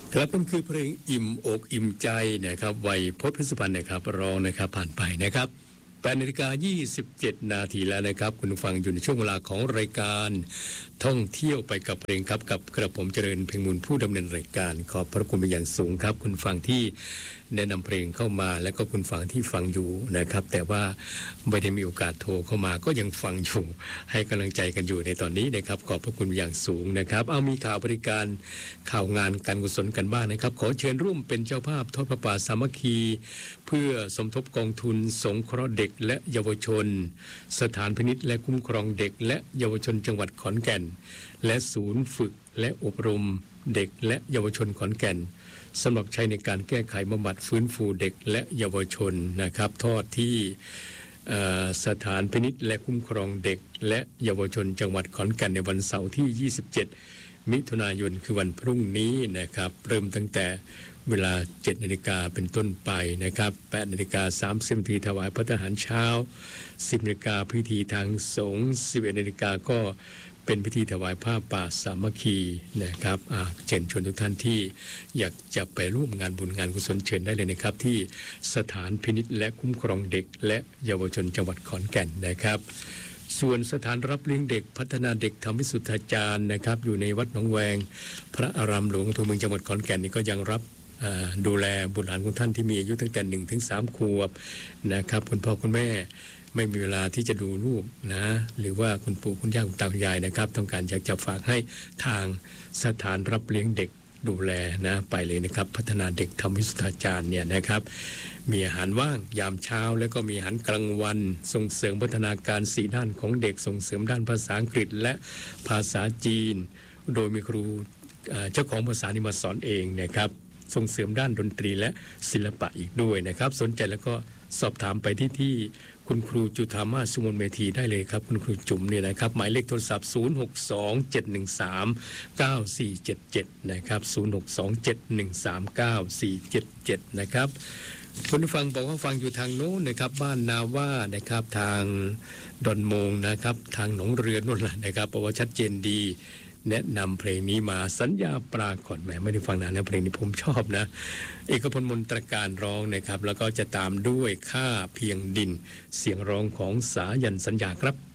ครับมันคือเพลงอิ่มอกอิ่มใจนะครับไวยพจน์พิสุพรรณนะครับร้องนะครับผ่านไปนะครับ8:27 นาทีแล้วนะครับคุณฟังอยู่ในช่วงเวลาของรายการท่องเที่ยวไปกับเพลงครับกับกระผมเจริญเพ็งมูลผู้ดำเนินรายการขอบพระคุณเป็นอย่างสูงครับคุณฟังที่แนะนำเพลงเข้ามาแล้วก็คุณฟังที่ฟังอยู่นะครับแต่ว่าไม่ได้มีโอกาสโทรเข้ามาก็ยังฟังอยู่ให้กำลังใจกันอยู่ในตอนนี้นะครับขอบพระคุณอย่างสูงนะครับเอามีข่าวบริการข่าวงานการกุศลกันบ้างนะครับขอเชิญร่วมเป็นเจ้าภาพทอดพระป่าสามัคคีเพื่อสมทบกองทุนสงเคราะห์เด็กและเยาวชนสถานพินิจและคุ้มครองเด็กและเยาวชนจังหวัดขอนแก่นและศูนย์ฝึกและอบรมเด็กและเยาวชนขอนแก่นสำหรับใช้ในการแก้ไขบำบัดฟื้นฟูเด็กและเยาวชนนะครับทอดที่สถานพินิจและคุ้มครองเด็กและเยาวชนจังหวัดขอนแก่นในวันเสาร์ที่27มิถุนายนคือวันพรุ่งนี้นะครับเริ่มตั้งแต่เวลา 7 นาฬิกาเป็นต้นไปนะครับ 8 นาฬิกา 30 นาทีถวายพระทหารเช้า 10 นาฬิกาพิธีทางสงฆ์ 11 นาฬิกาก็เป็นพิธีถวายผ้าป่าสามัคคีนะครับเชิญชวนทุกท่านที่อยากจะไปร่วมงานบุญงานกุศลเชิญได้เลยนะครับที่สถานพินิจและคุ้มครองเด็กและเยาวชนจังหวัดขอนแก่นนะครับส่วนสถานรับเลี้ยงเด็กพัฒนาเด็กธรรมวิสุทธาจารย์นะครับอยู่ในวัดหนองแวงพระอารามหลวงอำเภอเมืองจังหวัดขอนแก่นนี่ก็ยังรับดูแลบุตรหลานของท่านที่มีอายุตั้งแต่1 ถึง 3 ขวบนะครับคุณพ่อคุณแม่ไม่มีเวลาที่จะดูลูกนะหรือว่าคุณปู่คุณย่าคุณตาคุณยายนะครับต้องการอยากจะฝากให้ทางสถานรับเลี้ยงเด็กดูแลนะไปเลยนะครับพัฒนาเด็กธรรมวิสุทธาจารย์เนี่ยนะครับมีอาหารว่างยามเช้าแล้วก็มีอาหารกลางวันส่งเสริมพัฒนาการ4 ด้านของเด็กส่งเสริมด้านภาษาอังกฤษและภาษาจีนโดยมีครูเจ้าของภาษานี่มาสอนเองนะครับส่งเสริมด้านดนตรีและศิลปะอีกด้วยนะครับสนใจแล้วก็สอบถามไปที่คุณครูจุฑามาส สุมนเมธีได้เลยครับคุณครูจุ๋มเนี่ยนะครับหมายเลขโทรศัพท์0627139477นะครับ0627139477นะครับคุณผู้ฟังบอกว่าฟังอยู่ทางโน้นนะครับบ้านนาว่านะครับทางดอนโมงนะครับทางหนองเรือนั่นแหละนะครับเพราะว่าชัดเจนดีแนะนำเพลงนี้มาสัญญาปรากฏแหมไม่ได้ฟังนานนะเพลงนี้ผมชอบนะเอกพลมนตรการร้องนะครับแล้วก็จะตามด้วยค่าเพียงดินเสียงร้องของสายันสัญญาครับ